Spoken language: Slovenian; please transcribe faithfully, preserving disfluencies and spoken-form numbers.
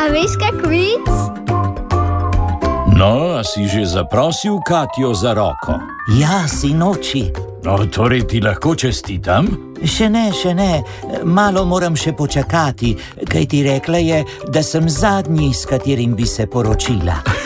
A veš kak vic? No, a si že zaprosil Katjo za roko? Ja, sinoči. No, torej ti lahko čestitam? Še ne, še ne. Malo moram še počakati, kaj ti rekla je, da sem zadnji, s katerim bi se poročila.